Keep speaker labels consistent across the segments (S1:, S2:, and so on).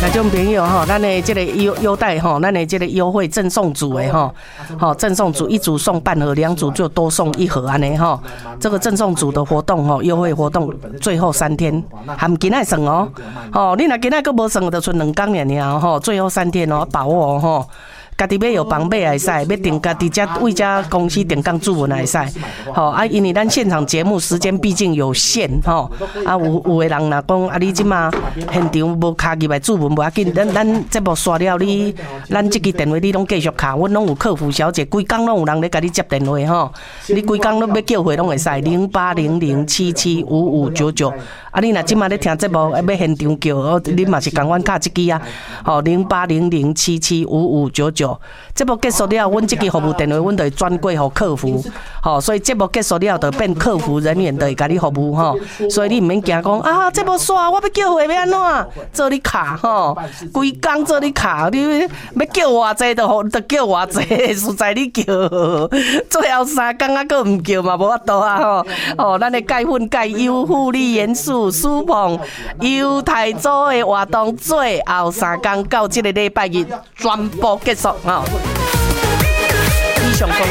S1: 听众朋友吼，咱的这个优待吼，咱的这个优惠赠送组的吼，好赠送组一组送半盒，2组就多送1盒安尼吼。这个赠送组的活动吼，优惠活动最后3天，含今仔算哦。吼，你若今仔佫无算，就剩2天尔吼，最后3天哦，把握哦吼。家己要有房买也会使，要订家己遮为遮公司订购注文也会使。吼啊，因为咱现场节目时间毕竟有限吼，啊有的人若讲啊，你即马现场无卡入来注文无要紧，咱节目刷了你，咱即支电话你拢继续卡，阮拢有客服小姐，规工拢有人咧甲你接电话吼，你规工拢要叫回拢会使0800775599。啊，你若即马咧听节目，要现场叫，你嘛是共阮卡即支啊，吼0800775599。节目结束了，阮这支服务电话，阮就会转过互客服，吼，所以节目结束了，就变客服人员就会甲你服务吼，所以你毋免惊讲啊，节目煞，我要叫回要安怎？做你卡吼，规工做你卡，你要叫偌济就叫偌济，实在你叫，最后3工啊，佫毋叫嘛，无法度啊吼，哦，咱的钙粉钙优护力元素舒碰犹太组的活动，最后3工到这个礼拜日全部结束。哦，以上讲。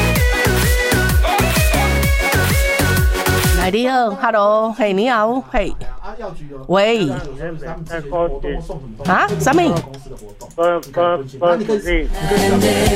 S1: 哎，你好 ，Hello， 嘿，你好，嘿，喂，啊，什么？